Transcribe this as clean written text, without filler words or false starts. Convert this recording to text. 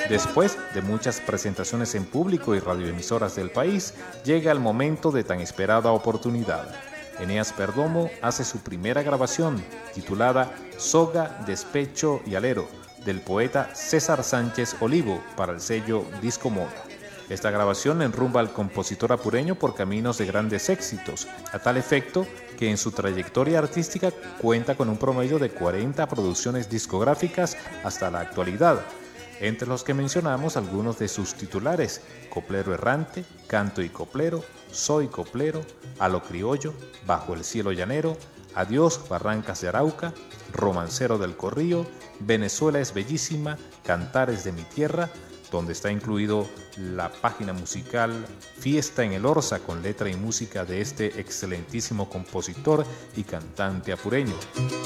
Después de muchas presentaciones en público y radioemisoras del país, llega el momento de tan esperada oportunidad. Eneas Perdomo hace su primera grabación, titulada Soga, Despecho y Alero, del poeta César Sánchez Olivo, para el sello Disco Moda. Esta grabación enrumba al compositor apureño por caminos de grandes éxitos, a tal efecto que en su trayectoria artística cuenta con un promedio de 40 producciones discográficas hasta la actualidad, entre los que mencionamos algunos de sus titulares: Coplero Errante, Canto y Coplero, Soy Coplero, A lo Criollo, Bajo el Cielo Llanero, Adiós Barrancas de Arauca, Romancero del Corrío, Venezuela es Bellísima, Cantares de mi Tierra, donde está incluido la página musical Fiesta en el Orza, con letra y música de este excelentísimo compositor y cantante apureño.